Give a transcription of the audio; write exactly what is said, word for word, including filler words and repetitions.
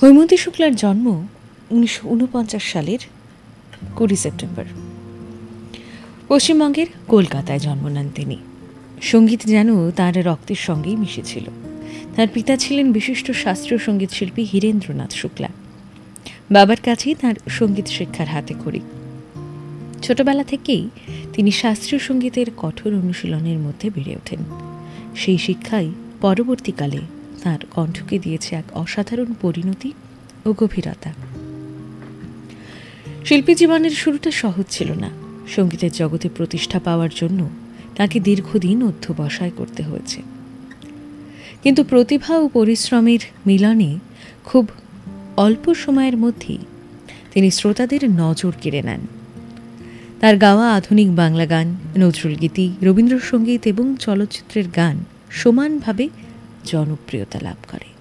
হৈমন্তী শুক্লার জন্ম উনিশশো উনপঞ্চাশ সালের কুড়ি সেপ্টেম্বর। পশ্চিমবঙ্গের কলকাতায় জন্ম নেন তিনি। সঙ্গীত যেন তার রক্তের সঙ্গেই মিশেছিল। তার পিতা ছিলেন বিশিষ্ট শাস্ত্রীয় সঙ্গীত শিল্পী হীরেন্দ্রনাথ শুক্লা। বাবার কাছেই তার সঙ্গীত শিক্ষার হাতে খড়ি। ছোটবেলা থেকেই তিনি শাস্ত্রীয় সঙ্গীতের কঠোর অনুশীলনের মধ্যে বেড়ে ওঠেন। সেই শিক্ষাই পরবর্তীকালে তার কণ্ঠকে দিয়েছে এক অসাধারণ পরিণতি ও গভীরতা। শিল্পী জীবনের শুরুটা সহজ ছিল না। সঙ্গীতের জগতে প্রতিষ্ঠা পাওয়ার জন্য তাকে দীর্ঘদিন অধ্যবসায় করতে হয়েছে। কিন্তু প্রতিভা ও পরিশ্রমের মিলনে খুব অল্প সময়ের মধ্যেই তিনি শ্রোতাদের নজর কেড়ে নেন। তার গাওয়া আধুনিক বাংলা গান, নজরুলগীতি, রবীন্দ্রসঙ্গীত এবং চলচ্চিত্রের গান সমানভাবে জনপ্রিয়তা লাভ করে।